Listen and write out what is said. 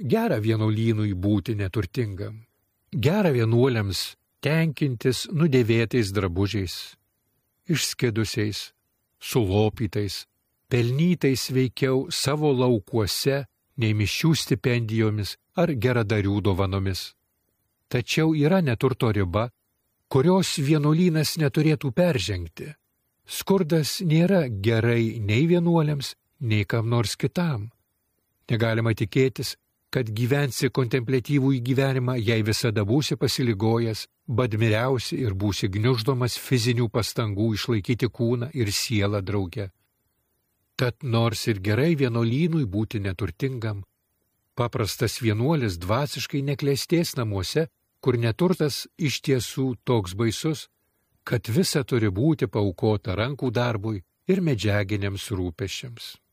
Gera vienuolynui būti neturtingam. Gera vienuoliams tenkintis nudėvėtais drabužiais, išskidusiais, sulopytais, pelnytais veikiau savo laukuose, nei mišių stipendijomis ar geradarių dovanomis. Tačiau yra neturto riba, kurios vienuolynas neturėtų peržengti. Skurdas nėra gerai nei vienuoliams, nei kam nors kitam. Negalima tikėtis, kad gyvensi kontempliatyvų gyvenimą, jei visada būsi pasiligojęs, badmiriausi ir būsi gniuždomas fizinių pastangų išlaikyti kūną ir sielą drauge. Tad nors ir gerai vienuolynui būti neturtingam, paprastas vienuolis dvasiškai neklestės namuose, kur neturtas iš tiesų toks baisus, kad visa turi būti paaukota rankų darbui ir medžiaginiams rūpesčiams.